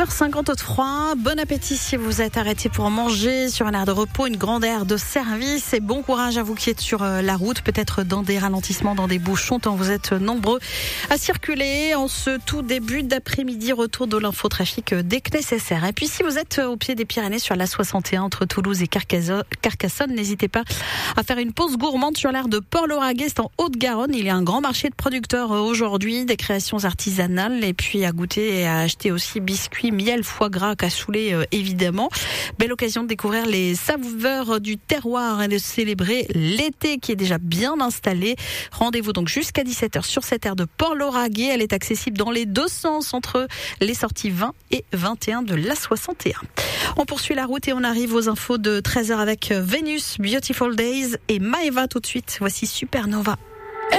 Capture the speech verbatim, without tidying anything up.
heures cinquante au trois. Bon appétit si vous êtes arrêté pour manger sur un aire de repos, une grande aire de service. Et bon courage à vous qui êtes sur la route, peut-être dans des ralentissements, dans des bouchons, tant vous êtes nombreux à circuler en ce tout début d'après-midi. Retour de l'infotrafic dès que nécessaire. Et puis si vous êtes au pied des Pyrénées sur l'A soixante et un entre Toulouse et Carcassonne, n'hésitez pas à faire une pause gourmande sur l'aire de Port-Lauragais, c'est en Haute-Garonne. Il y a un grand marché de producteurs aujourd'hui, des créations artisanales, et puis à goûter et à acheter aussi biscuits, miel, foie gras, cassoulet euh, évidemment. Belle occasion de découvrir les saveurs du terroir et de célébrer l'été qui est déjà bien installé. Rendez-vous donc jusqu'à dix-sept heures sur cette aire de Port-Lauragais. Elle est accessible dans les deux sens entre les sorties vingt et vingt et un de l'A soixante et un. On poursuit la route et on arrive aux infos de treize heures avec Vénus, Beautiful Days et Maeva tout de suite. Voici Supernova.